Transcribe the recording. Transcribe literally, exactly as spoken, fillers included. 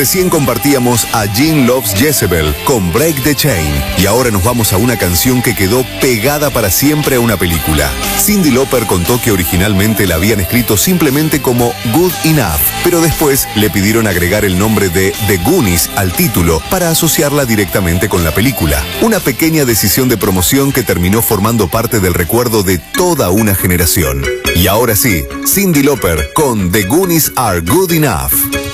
Recién compartíamos a Gene Loves Jezebel con Break the Chain y ahora nos vamos a una canción que quedó pegada para siempre a una película. Cyndi Lauper contó que originalmente la habían escrito simplemente como Good Enough, pero después le pidieron agregar el nombre de The Goonies al título para asociarla directamente con la película. Una pequeña decisión de promoción que terminó formando parte del recuerdo de toda una generación. Y ahora sí, Cyndi Lauper con The Goonies Are Good Enough.